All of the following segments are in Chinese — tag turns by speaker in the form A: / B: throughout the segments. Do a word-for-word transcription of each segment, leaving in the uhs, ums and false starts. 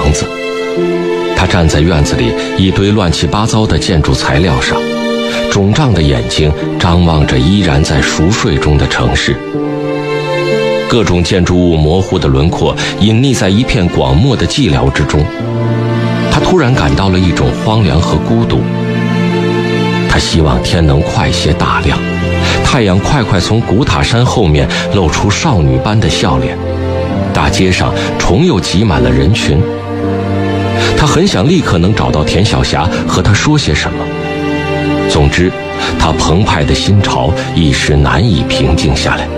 A: 房子。他站在院子里一堆乱七八糟的建筑材料上，肿胀的眼睛张望着依然在熟睡中的城市。各种建筑物模糊的轮廓隐匿在一片广漠的寂寥之中。他突然感到了一种荒凉和孤独。他希望天能快些大亮，太阳快快从古塔山后面露出少女般的笑脸，大街上重又挤满了人群。他很想立刻能找到田晓霞，和她说些什么。总之，他澎湃的心潮一时难以平静下来。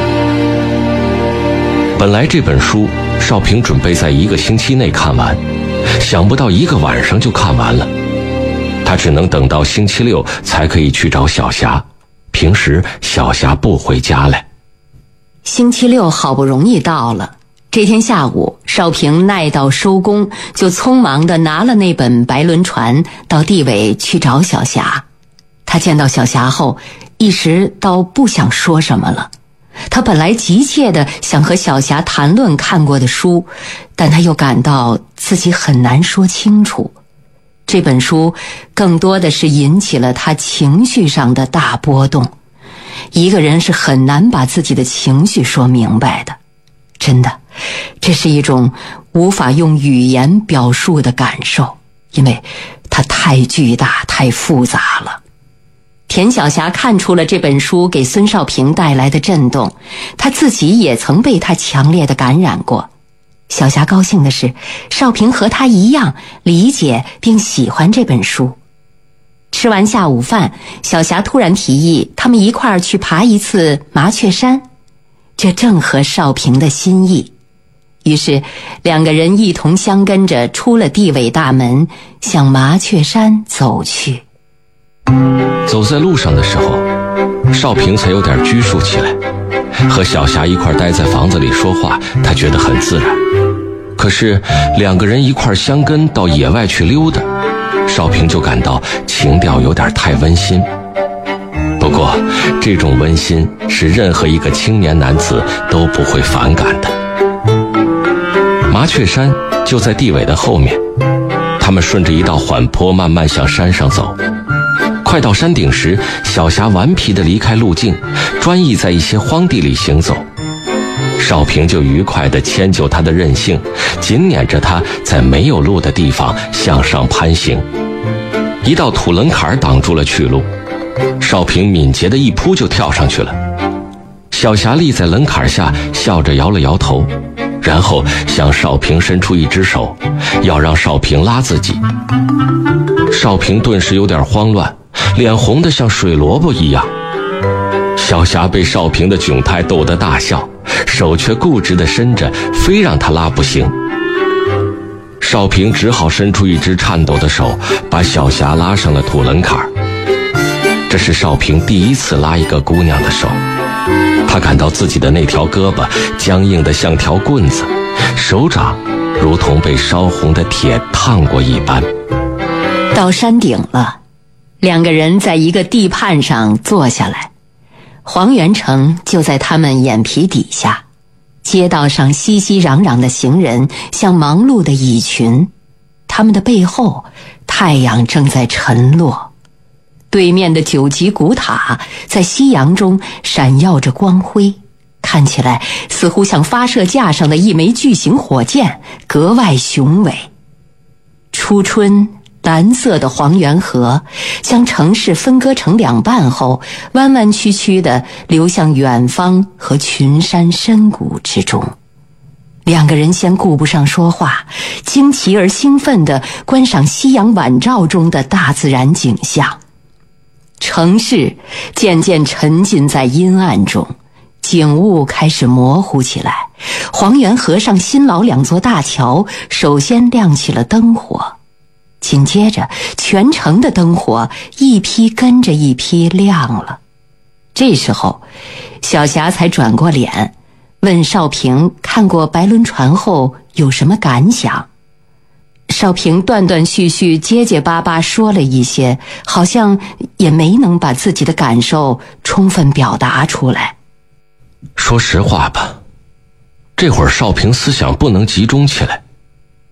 A: 本来这本书少平准备在一个星期内看完，想不到一个晚上就看完了。他只能等到星期六才可以去找小霞，平时小霞不回家来。
B: 星期六好不容易到了，这天下午少平耐到收工，就匆忙地拿了那本白轮船到地尾去找小霞。他见到小霞后，一时倒不想说什么了。他本来急切地想和小霞谈论看过的书，但他又感到自己很难说清楚。这本书更多的是引起了他情绪上的大波动。一个人是很难把自己的情绪说明白的，真的，这是一种无法用语言表述的感受，因为它太巨大太复杂了。田晓霞看出了这本书给孙少平带来的震动，他自己也曾被他强烈的感染过。小霞高兴的是，少平和他一样理解并喜欢这本书。吃完下午饭，小霞突然提议他们一块儿去爬一次麻雀山，这正合少平的心意。于是两个人一同相跟着出了地尾大门，向麻雀山走去。
A: 走在路上的时候，少平才有点拘束起来。和小霞一块待在房子里说话，他觉得很自然。可是两个人一块相跟到野外去溜达，少平就感到情调有点太温馨。不过这种温馨是任何一个青年男子都不会反感的。麻雀山就在地尾的后面，他们顺着一道缓坡慢慢向山上走。快到山顶时，小霞顽皮地离开路径，专意在一些荒地里行走。少平就愉快地迁就他的任性，紧撵着他在没有路的地方向上攀行。一道土棱坎挡住了去路，少平敏捷地一扑就跳上去了。小霞立在棱坎下，笑着摇了摇头，然后向少平伸出一只手，要让少平拉自己。少平顿时有点慌乱，脸红得像水萝卜一样。小霞被少平的窘态逗得大笑，手却固执地伸着，非让他拉不行。少平只好伸出一只颤抖的手，把小霞拉上了土棱坎。这是少平第一次拉一个姑娘的手，他感到自己的那条胳膊僵硬得像条棍子，手掌如同被烧红的铁烫过一般。
B: 到山顶了，两个人在一个地畔上坐下来，黄元城就在他们眼皮底下。街道上熙熙攘攘的行人像忙碌的蚁群，他们的背后太阳正在沉落。对面的九级古塔在夕阳中闪耀着光辉，看起来似乎像发射架上的一枚巨型火箭，格外雄伟。初春蓝色的黄源河将城市分割成两半后，弯弯曲曲地流向远方和群山深谷之中。两个人先顾不上说话，惊奇而兴奋地观赏夕阳晚照中的大自然景象。城市渐渐沉浸在阴暗中，景物开始模糊起来。黄源河上新老两座大桥首先亮起了灯火，紧接着全城的灯火一批跟着一批亮了。这时候小霞才转过脸，问少平看过白轮船后有什么感想。少平断断续续结结巴巴说了一些，好像也没能把自己的感受充分表达出来。
A: 说实话吧，这会儿少平思想不能集中起来。时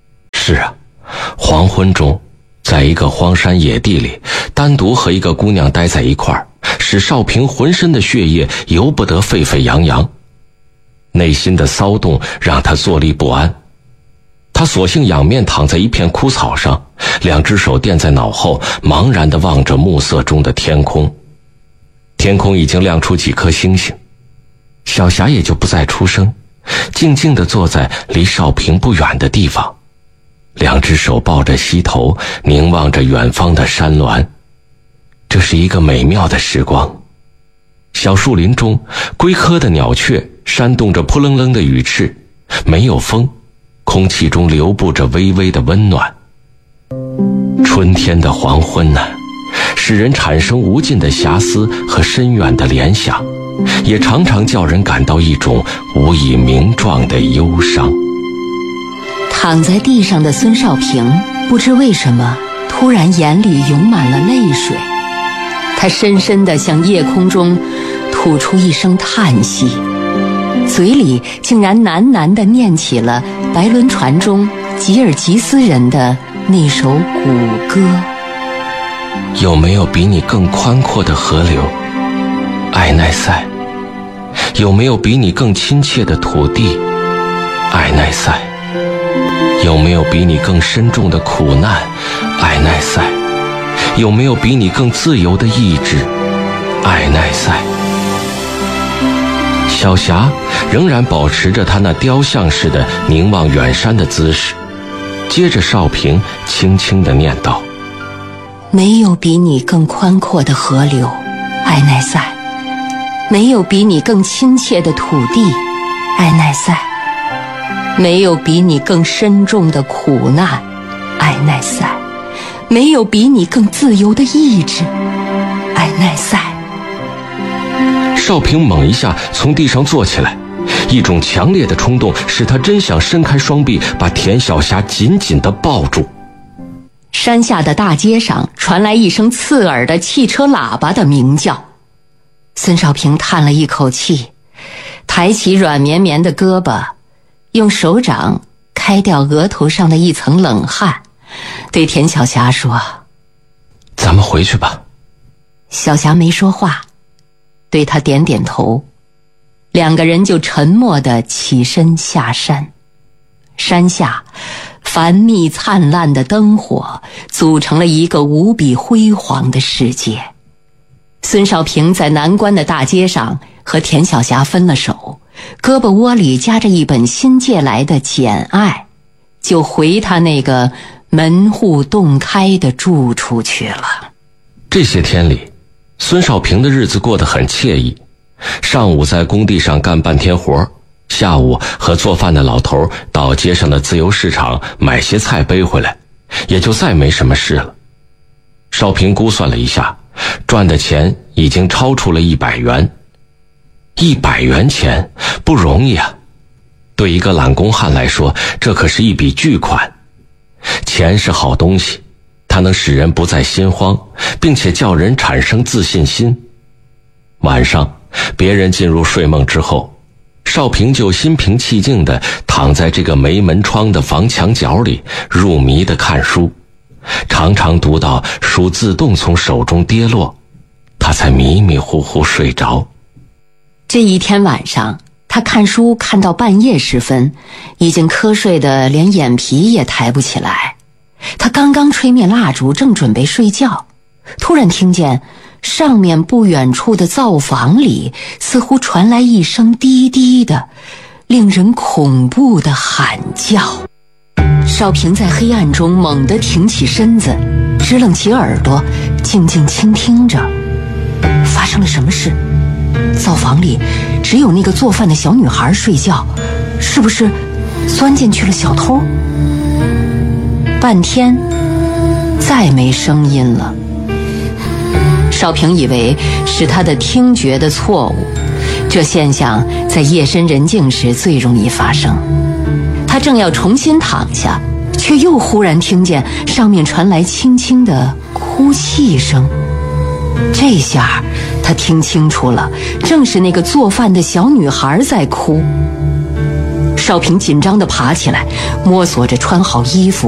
A: 是啊，黄昏中，在一个荒山野地里，单独和一个姑娘待在一块儿，使少平浑身的血液由不得沸沸扬扬，内心的骚动让他坐立不安。他索性仰面躺在一片枯草上，两只手垫在脑后，茫然地望着暮色中的天空。天空已经亮出几颗星星，小霞也就不再出声，静静地坐在离少平不远的地方，两只手抱着膝头，凝望着远方的山峦。这是一个美妙的时光。小树林中，龟科的鸟雀扇动着扑棱棱的羽翅，没有风，空气中流布着微微的温暖。春天的黄昏呢，使人产生无尽的遐思和深远的联想，也常常叫人感到一种无以名状的忧伤。
B: 躺在地上的孙少平不知为什么突然眼里涌满了泪水，他深深地向夜空中吐出一声叹息，嘴里竟然喃喃地念起了白轮船中吉尔吉斯人的那首古歌。
A: 有没有比你更宽阔的河流，艾奈塞？有没有比你更亲切的土地，艾奈塞？有没有比你更深重的苦难，艾奈塞？有没有比你更自由的意志，艾奈塞？小霞仍然保持着她那雕像似的凝望远山的姿势，接着少平轻轻地念道：
B: 没有比你更宽阔的河流，艾奈塞；没有比你更亲切的土地，艾奈塞；没有比你更深重的苦难，艾奈塞；没有比你更自由的意志，艾奈塞。
A: 少平猛一下从地上坐起来，一种强烈的冲动使他真想伸开双臂，把田小霞紧紧地抱住。
B: 山下的大街上传来一声刺耳的汽车喇叭的鸣叫。孙少平叹了一口气，抬起软绵绵的胳膊，用手掌开掉额头上的一层冷汗，对田小霞说：
A: 咱们回去吧。
B: 小霞没说话，对他点点头，两个人就沉默地起身下山。山下繁密灿烂的灯火组成了一个无比辉煌的世界。孙少平在南关的大街上和田小霞分了手，胳膊窝里夹着一本新借来的《简爱》，就回他那个门户洞开的住处去了。
A: 这些天里，孙少平的日子过得很惬意，上午在工地上干半天活，下午和做饭的老头到街上的自由市场买些菜背回来，也就再没什么事了。少平估算了一下，赚的钱已经超出了一百元。一百元钱不容易啊，对一个懒工汉来说，这可是一笔巨款。钱是好东西，它能使人不再心慌，并且叫人产生自信心。晚上别人进入睡梦之后，少平就心平气静地躺在这个没门窗的房墙角里，入迷地看书，常常读到书自动从手中跌落，他才迷迷糊糊睡着。
B: 这一天晚上，他看书看到半夜时分，已经瞌睡得连眼皮也抬不起来。他刚刚吹灭蜡烛，正准备睡觉，突然听见上面不远处的灶房里似乎传来一声低低的、令人恐怖的喊叫。少平在黑暗中猛地挺起身子，支棱起耳朵，静静倾听着。发生了什么事？灶房里只有那个做饭的小女孩睡觉，是不是钻进去了小偷？半天再没声音了。少平以为是他的听觉的错误，这现象在夜深人静时最容易发生。他正要重新躺下，却又忽然听见上面传来轻轻的哭泣声。这下他听清楚了，正是那个做饭的小女孩在哭。少平紧张地爬起来，摸索着穿好衣服，